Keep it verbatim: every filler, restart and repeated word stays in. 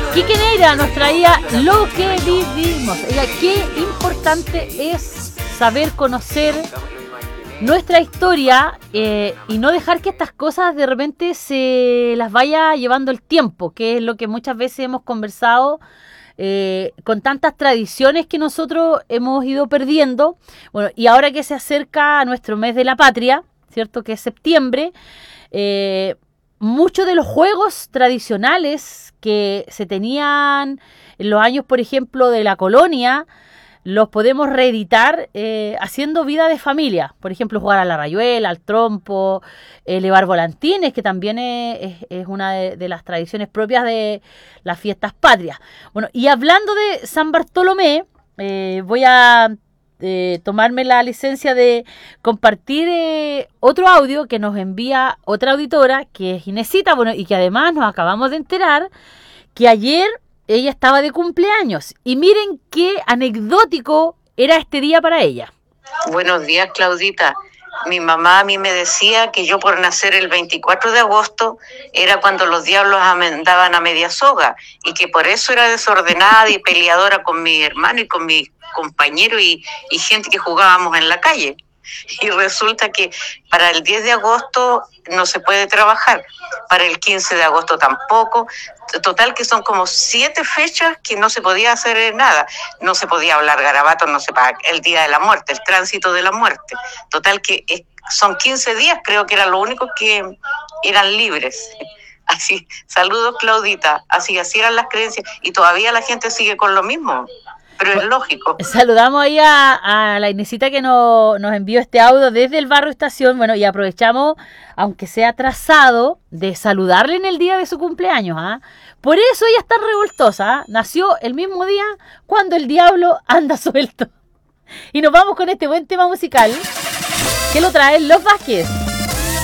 Quique Neira nos traía Lo que vivimos. Oiga, qué importante es saber conocer nuestra historia eh, y no dejar que estas cosas de repente se las vaya llevando el tiempo, que es lo que muchas veces hemos conversado eh, con tantas tradiciones que nosotros hemos ido perdiendo. Bueno, y ahora que se acerca nuestro mes de la patria, ¿cierto? Que es septiembre, eh, muchos de los juegos tradicionales que se tenían en los años, por ejemplo, de la colonia, los podemos reeditar eh, haciendo vida de familia. Por ejemplo, jugar a la rayuela, al trompo, elevar volantines, que también es, es, es una de, de las tradiciones propias de las fiestas patrias. Bueno, y hablando de San Bartolomé, eh, voy a eh, tomarme la licencia de compartir eh, otro audio que nos envía otra auditora, que es Inesita, bueno, y que además nos acabamos de enterar que ayer ella estaba de cumpleaños. Y miren qué anecdótico era este día para ella. Buenos días, Claudita. Mi mamá a mí me decía que yo por nacer el veinticuatro de agosto era cuando los diablos andaban a media soga y que por eso era desordenada y peleadora con mi hermano y con mis compañeros y, y gente que jugábamos en la calle. Y resulta que para el diez de agosto no se puede trabajar, para el quince de agosto tampoco. Total que son como siete fechas que no se podía hacer nada. No se podía hablar garabatos, no se paga el día de la muerte, el tránsito de la muerte. Total que es, son quince días, creo que eran los únicos que eran libres. Así, saludos, Claudita. Así, así eran las creencias y todavía la gente sigue con lo mismo. Pero es lógico. Saludamos ahí a, a la Inesita que nos, nos envió este audio desde el barrio Estación. Bueno, y aprovechamos, aunque sea atrasado, de saludarle en el día de su cumpleaños. ¿ah? Por eso ella está revoltosa. ¿ah? Nació el mismo día cuando el diablo anda suelto. Y nos vamos con este buen tema musical que lo trae Los Vázquez.